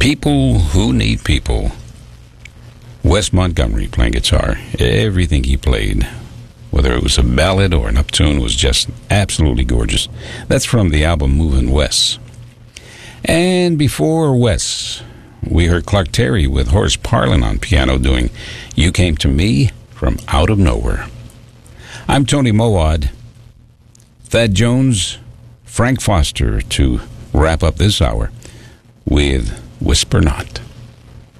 People Who Need People. Wes Montgomery playing guitar. Everything he played, whether it was a ballad or an uptune, was just absolutely gorgeous. That's from the album Movin' Wes. And before Wes, we heard Clark Terry with Horace Parlan on piano doing You Came to Me from Out of Nowhere. I'm Tony Mowad. Thad Jones, Frank Foster to wrap up this hour with Whisper Not.